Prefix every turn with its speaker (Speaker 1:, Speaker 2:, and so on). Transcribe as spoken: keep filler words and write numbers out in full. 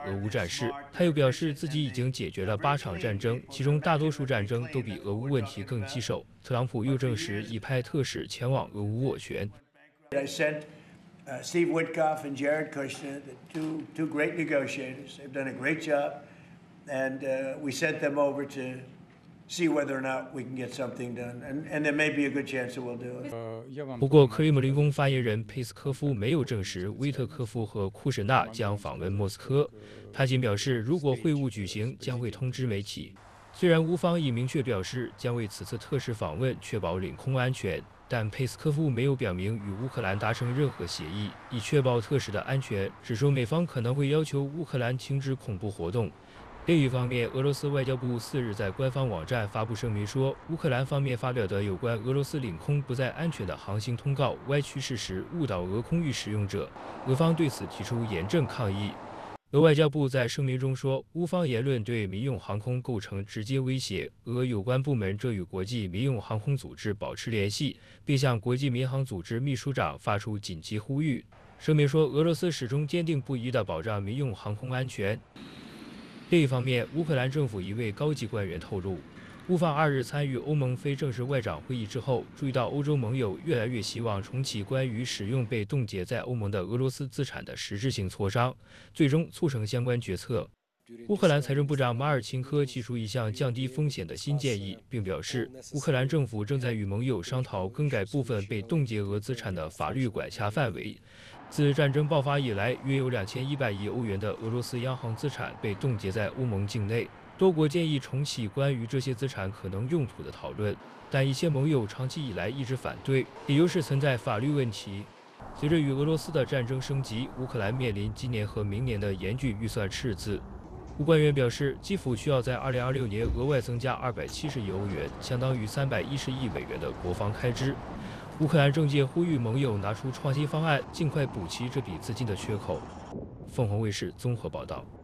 Speaker 1: 俄乌战事。他又表示，自己已经解决了八场战争，其中大多数战争都比俄乌问题更棘手。特朗普又证实已派特使前往俄乌斡旋。
Speaker 2: I sent uh, Steve Witkoff and Jared Kushner, the two two great negotiators. They've done a great job, and uh, we sent them over to see whether or not we can get something done, and, and there may be a good chance that we'll do it.
Speaker 1: 不过，克里姆林宫发言人佩斯科夫没有证实威特科夫和库什纳将访问莫斯科。他仅表示，如果会晤举行，将会通知媒体。虽然乌方已明确表示将为此次特使访问确保领空安全，但佩斯科夫没有表明与乌克兰达成任何协议，以确保特使的安全，只说美方可能会要求乌克兰停止恐怖活动。另一方面，俄罗斯外交部四日在官方网站发布声明说，乌克兰方面发表的有关俄罗斯领空不再安全的航行通告歪曲事实，误导俄空域使用者，俄方对此提出严正抗议。俄外交部在声明中说，乌方言论对民用航空构成直接威胁，俄有关部门正与国际民用航空组织保持联系，并向国际民航组织秘书长发出紧急呼吁。声明说，俄罗斯始终坚定不移地保障民用航空安全。另一方面，乌克兰政府一位高级官员透露，乌方二日参与欧盟非正式外长会议之后，注意到欧洲盟友越来越希望重启关于使用被冻结在欧盟的俄罗斯资产的实质性磋商，最终促成相关决策。乌克兰财政部长马尔钦科提出一项降低风险的新建议，并表示，乌克兰政府正在与盟友商讨更改部分被冻结俄资产的法律管辖范围。自战争爆发以来，约有两千一百亿欧元的俄罗斯央行资产被冻结在欧盟境内。多国建议重启关于这些资产可能用途的讨论，但一些盟友长期以来一直反对，理由是存在法律问题。随着与俄罗斯的战争升级，乌克兰面临今年和明年的严峻预算赤字。乌官员表示，基辅需要在二零二六年额外增加二百七十亿欧元，相当于三百一十亿美元的国防开支。乌克兰政界呼吁盟友拿出创新方案，尽快补齐这笔资金的缺口。凤凰卫视综合报道。